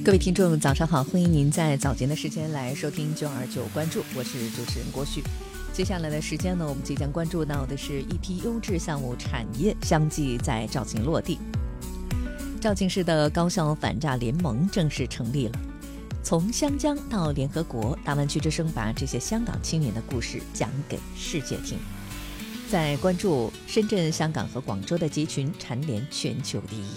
各位听众早上好，欢迎您在早间的时间来收听929关注，我是主持人郭旭。接下来的时间呢，我们即将关注到的是一批优质项目产业相继在肇庆落地。肇庆市的高校反诈联盟正式成立了，从湘江到联合国，大湾区之声把这些香港青年的故事讲给世界听。在关注深圳、香港和广州的集群蝉联全球第一。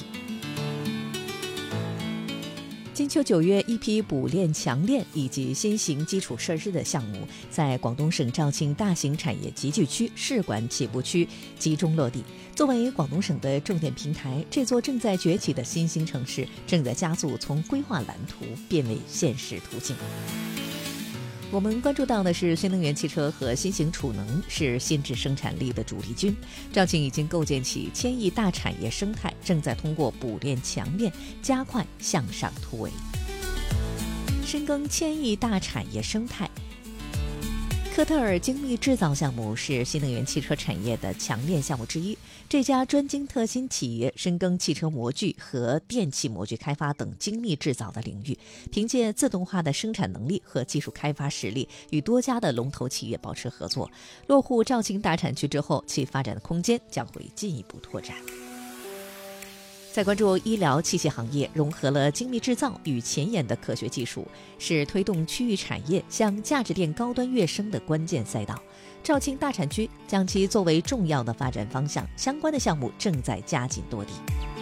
金秋9月，一批补链、强链以及新型基础设施的项目在广东省肇庆大型产业集聚区试管起步区集中落地。作为广东省的重点平台，这座正在崛起的新兴城市正在加速从规划蓝图变为现实途径。我们关注到的是新能源汽车和新型储能是新质生产力的主力军。肇庆已经构建起1000亿大产业生态，正在通过补链强链加快向上突围。深耕1000亿大产业生态，科特尔精密制造项目是新能源汽车产业的强链项目之一。这家专精特新企业深耕汽车模具和电气模具开发等精密制造的领域，凭借自动化的生产能力和技术开发实力，与多家的龙头企业保持合作。落户肇庆大产区之后，其发展的空间将会进一步拓展。在关注医疗器械行业，融合了精密制造与前沿的科学技术，是推动区域产业向价值链高端跃升的关键赛道。肇庆大产区将其作为重要的发展方向，相关的项目正在加紧落地。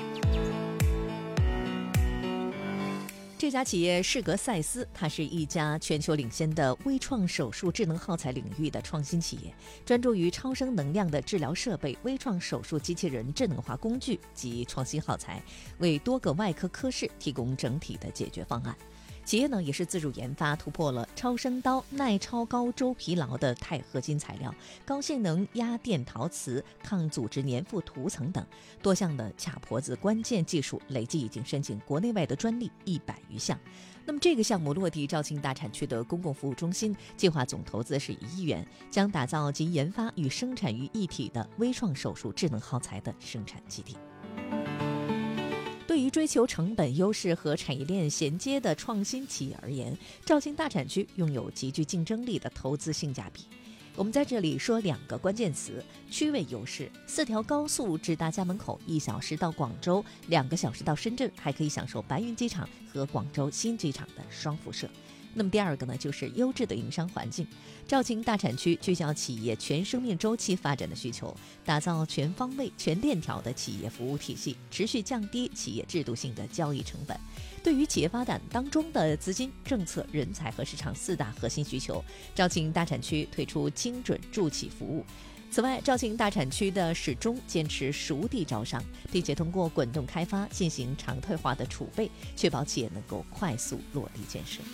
这家企业士格赛斯，它是一家全球领先的微创手术智能耗材领域的创新企业，专注于超声能量的治疗设备、微创手术机器人智能化工具及创新耗材，为多个外科科室提供整体的解决方案。企业呢也是自主研发，突破了超声刀、耐超高周疲劳的钛合金材料、高性能压电陶瓷、抗组织粘附涂层等多项的卡脖子关键技术，累计已经申请国内外的专利100余项。那么这个项目落地肇庆大产区的公共服务中心，计划总投资是1亿元，将打造集研发与生产于一体的微创手术智能耗材的生产基地。对于追求成本优势和产业链衔接的创新企业而言，肇庆大产区拥有极具竞争力的投资性价比。我们在这里说2个关键词：区位优势，4条高速直达家门口，1小时到广州，2个小时到深圳，还可以享受白云机场和广州新机场的双辐射。那么第2个呢，就是优质的营商环境。肇庆大产区聚焦企业全生命周期发展的需求，打造全方位、全链条的企业服务体系，持续降低企业制度性的交易成本。对于企业发展当中的资金、政策、人才和市场4大核心需求，肇庆大产区推出精准助企服务。此外，肇庆大产区的始终坚持熟地招商，并且通过滚动开发进行常态化的储备，确保企业能够快速落地建设。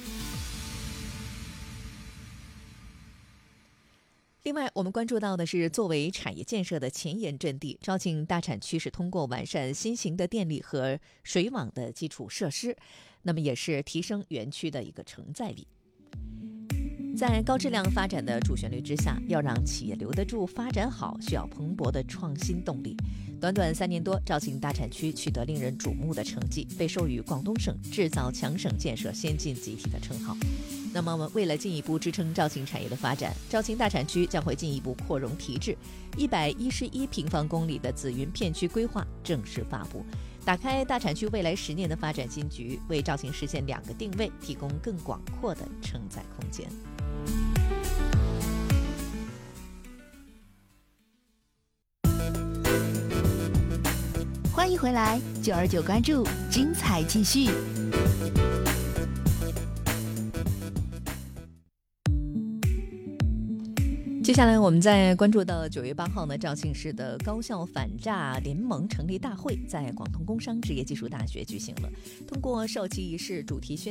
另外，我们关注到的是，作为产业建设的前沿阵地，肇庆大产区是通过完善新型的电力和水网的基础设施，那么也是提升园区的一个承载力。在高质量发展的主旋律之下，要让企业留得住、发展好，需要蓬勃的创新动力。短短3年多，肇庆大产区取得令人瞩目的成绩，被授予广东省制造强省建设先进集体的称号。那么为了进一步支撑肇庆产业的发展，肇庆大产区将会进一步扩容提质，111平方公里的紫云片区规划正式发布，打开大产区未来10年的发展新局，为肇庆实现2个定位提供更广阔的承载空间。 欢迎回来，929关注，精彩继续。 接下来我们再关注到9月8号呢，肇庆市的高校反诈联盟成立大会在广东工商职业技术大学举行了。通过授旗仪式主题宣